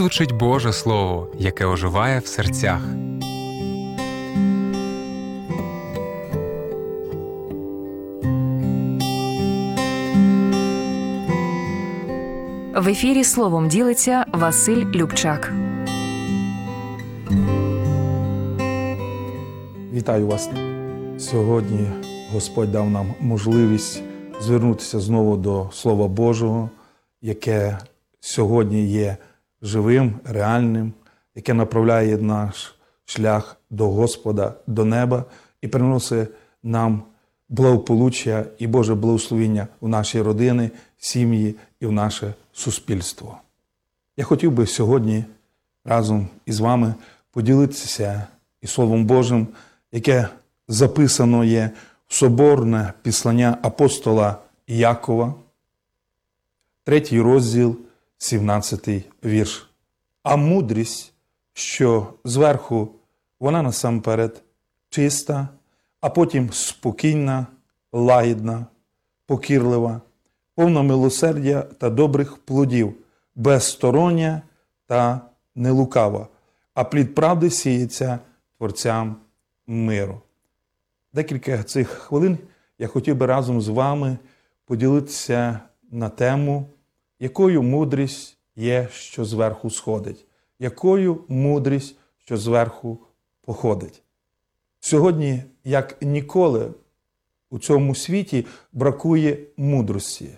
звучить Боже Слово, яке оживає в серцях. В ефірі словом ділиться Василь Любчак. Вітаю вас! Сьогодні Господь дав нам можливість звернутися знову до Слова Божого, яке сьогодні є живим, реальним, яке направляє наш шлях до Господа, до неба і приносить нам благополуччя і Боже благословення в наші родини, сім'ї і в наше суспільство. Я хотів би сьогодні разом із вами поділитися і Словом Божим, яке записано є в соборне післання апостола Якова, 3 розділ, 17 вірш. А мудрість, що зверху, вона насамперед чиста, а потім спокійна, лагідна, покірлива, повна милосердя та добрих плодів, безстороння та нелукава, а плід правди сіється творцям миру. Декілька цих хвилин я хотів би разом з вами поділитися на тему, якою мудрість є, що зверху сходить, якою мудрість, що зверху походить. Сьогодні, як ніколи, у цьому світі бракує мудрості.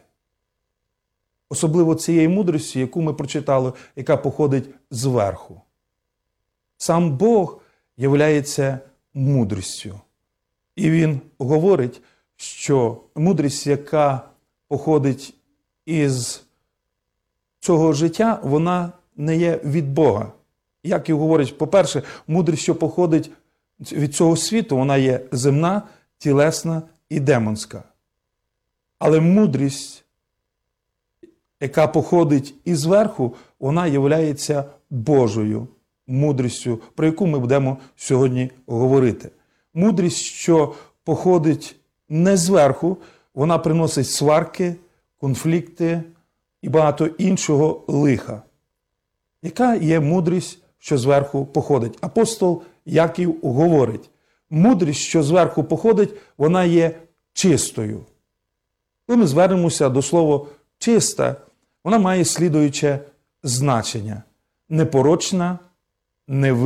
Особливо цієї мудрості, яку ми прочитали, яка походить зверху. Сам Бог являється мудрістю. І Він говорить, що мудрість, яка походить із цього життя, вона не є від Бога. Як і говорить, по-перше, мудрість, що походить від цього світу, вона є земна, тілесна і демонська. Але мудрість, яка походить із верху, вона є Божою мудрістю, про яку ми будемо сьогодні говорити. Мудрість, що походить не зверху, вона приносить сварки, конфлікти і багато іншого лиха. Яка є мудрість, що зверху походить? Апостол Яків говорить, мудрість, що зверху походить, вона є чистою. Коли ми звернемося до слова «чиста», вона має слідуюче значення – непорочна, невинна,